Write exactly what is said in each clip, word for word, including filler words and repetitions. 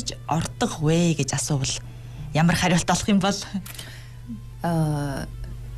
ингэж ордог вэ гэж асуувал ямар хариулт олох юм бол аа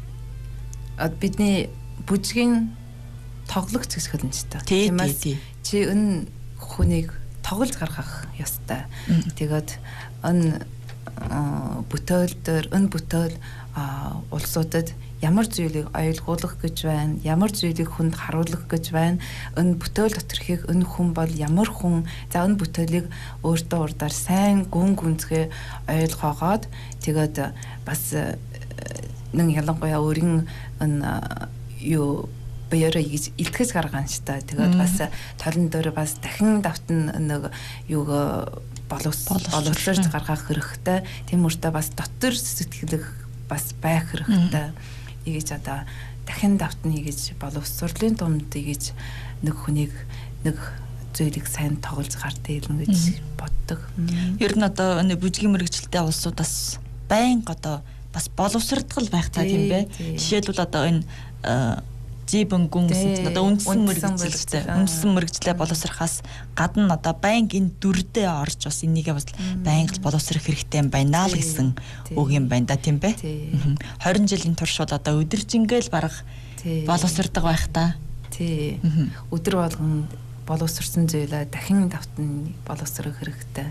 бидний бүжгийн тоглох зэгсгэлэнчтэй. Тиймээс чи энэ хүнийг тоглож гаргах ёстой. Тэгээд энэ бүтээл дээр энэ бүтээл улсуудад ямар зүйлийг ойлгуулах гэж байна, ямар зүйлийг хүнд харуулах гэж байна, энэ бүтээл доторхыг энэ хүн бол ямар хүн, за энэ бүтээлийг өөртөө урдаар сайн гүн гүнзгий ойлгоогоод тэгээд бас нэг ялангуяа өөрийн энэ юу баяраа ингэж илтгэж гаргана шүү дээ. Тэгээд бас толон дээр бас дахин давтан нэг юуг боловс боловсруулж гаргах хэрэгтэй. Тийм үртээ бас дотор сэтгэлэг бас байх хэрэгтэй. Ийгэж одоо дахин давтан хийж боловсруулалтын дунд ийгэж нэг хүнийг нэг зүйлийг сайн тоглож гардыг гэж боддог. Ер нь одоо энэ бүжгийн мэргэжилтэй улсуудаас байнга одоо бас боловсрдгал байх та тийм бэ? Жишээлбэл одоо энэ зибэн гүнс одоо үндсэн мэргэжилтэй үндсэн мэргэжлээ боловсрахаас гадна одоо байнга энэ дүрдээ орж бас энийгээ бас байнга боловсрах хэрэгтэй юм байна л гэсэн үг юм байна да тийм бэ? хорин жилийн турш бол одоо өдөржингээл бараг боловсрдаг байх та. Тий. Өдөр болгон боловсрсан зүйлээ дахин давтан боловсрох хэрэгтэй.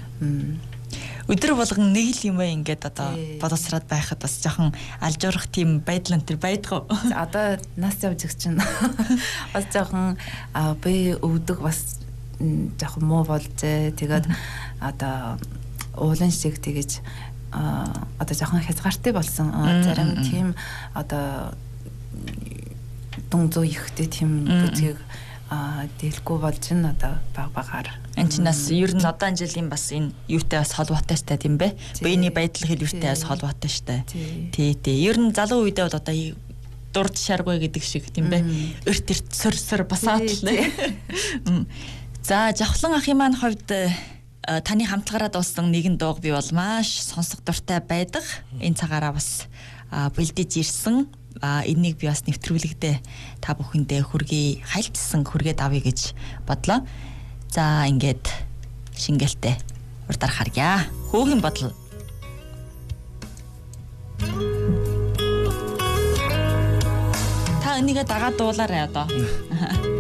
Өдөр болгон нэг л юм аа ингээд одоо боловсраад байхад бас жоохон алжуурах тийм байдал энэ байдгаа. Одоо нас явж их чинь бас жоохон би өвдөг бас жоохон муу болжээ. Тэгээд одоо уулын шиг тэгэж одоо жоохон хязгаартай болсон. Зарим тийм одоо дүн зөө ихтэй тийм бүзгийг а дэлгүй болж н одоо баг багаар анчнаас ер нь одоо жилийн бас энэ юутай бас холбоотой штэ тийм бэ? Биений байдал хэлбэртэй бас холбоотой штэ. Тий, тий. Ер нь залуу үедээ бол одоо дурд шаргүй гэдэг шиг тийм бэ? Өрт өрт сөр сөр басаад л. За, Жавхлан ахын маань хувьд таны хамтлагаараа дууссан нэгэн дууг би бол маш сонсох дуртай байдаг. Энэ цагаараа бас бэлдэж ирсэн. А энийг би бас нэвтрүүлэгдээ та бүхэндээ хүргэе хайлтсан хүргээд авъя гэж бодлоо. За ингээд шингэлтэй урдаар харьяа. Хүүгийн бодол. Та энийгээ дагаад дуулаарай одоо.